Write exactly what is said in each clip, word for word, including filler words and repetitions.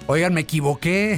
Oigan, me equivoqué.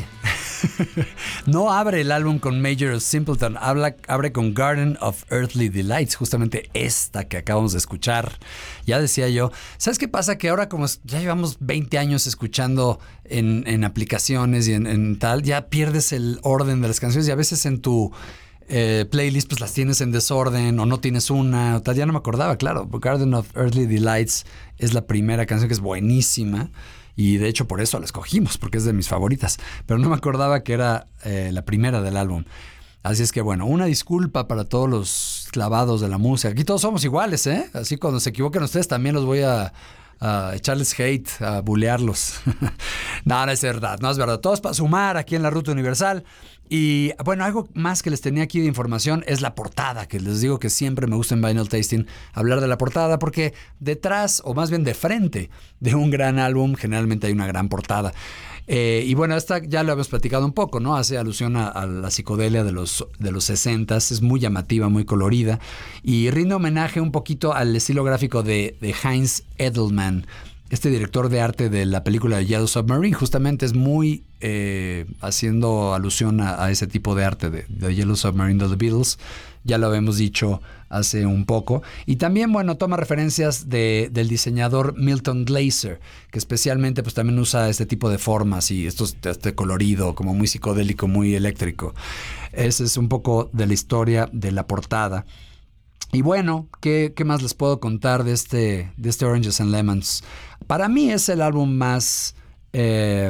No abre el álbum con Major Simpleton, habla, abre con Garden of Earthly Delights, justamente esta que acabamos de escuchar. Ya decía yo, ¿sabes qué pasa? Que ahora como ya llevamos veinte años escuchando en, en aplicaciones y en, en tal, ya pierdes el orden de las canciones y a veces en tu eh, playlist pues las tienes en desorden o no tienes una, o tal. Ya no me acordaba, claro. Garden of Earthly Delights es la primera canción que es buenísima. Y de hecho por eso la escogimos, porque es de mis favoritas. Pero no me acordaba que era eh, la primera del álbum. Así es que bueno, una disculpa para todos los clavados de la música. Aquí todos somos iguales, ¿eh? Así cuando se equivoquen ustedes también los voy a, a echarles hate, a bulearlos. No, no es verdad, no es verdad. Todo es para sumar aquí en la Ruta Universal. Y bueno, algo más que les tenía aquí de información es la portada, que les digo que siempre me gusta en Vinyl Tasting hablar de la portada, porque detrás, o más bien de frente de un gran álbum, generalmente hay una gran portada. Eh, y bueno, esta ya lo habíamos platicado un poco, ¿no? Hace alusión a, a la psicodelia de los, de los sesentas, es muy llamativa, muy colorida, y rinde homenaje un poquito al estilo gráfico de, de Heinz Edelman, este director de arte de la película Yellow Submarine. Justamente es muy eh, haciendo alusión a, a ese tipo de arte de, de Yellow Submarine de The Beatles. Ya lo habíamos dicho hace un poco. Y también, bueno, toma referencias de, del diseñador Milton Glaser, que especialmente pues también usa este tipo de formas y esto, este colorido como muy psicodélico, muy eléctrico. Ese es un poco de la historia de la portada. Y bueno, ¿qué, qué más les puedo contar de este, de este Oranges and Lemons? Para mí es el álbum más, eh,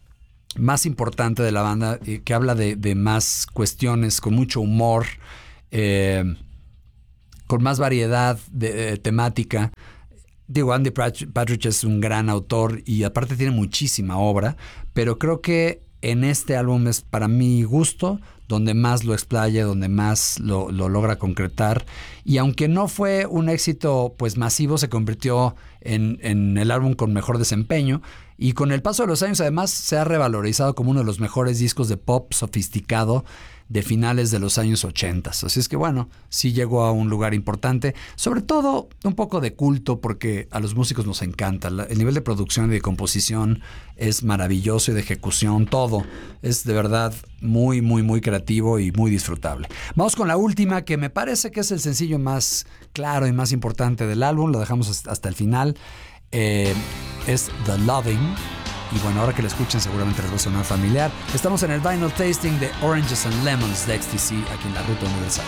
más importante de la banda, eh, que habla de, de más cuestiones, con mucho humor, eh, con más variedad de, de temática. Digo, Andy Partridge es un gran autor y aparte tiene muchísima obra, pero creo que en este álbum es, para mi gusto, donde más lo explaya, donde más lo, lo logra concretar. Y aunque no fue un éxito pues masivo, se convirtió en, en el álbum con mejor desempeño. Y con el paso de los años, además, se ha revalorizado como uno de los mejores discos de pop sofisticado de finales de los años ochenta. Así es que bueno, sí llegó a un lugar importante, sobre todo un poco de culto, porque a los músicos nos encanta. El nivel de producción y de composición es maravilloso, y de ejecución, todo es de verdad muy, muy, muy creativo y muy disfrutable. Vamos con la última, que me parece que es el sencillo más claro y más importante del álbum. Lo dejamos hasta el final. Eh, es The Loving. Y bueno, ahora que la escuchen seguramente les va a sonar familiar. Estamos en el Vinyl Tasting de Oranges and Lemons de X T C, aquí en la Ruta Universal.